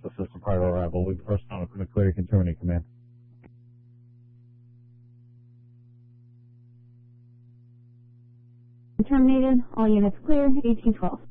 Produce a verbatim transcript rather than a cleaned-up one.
Alpha System prior to arrival. We personnel from the clear can terminate command. Terminated. All units clear. eighteen twelve.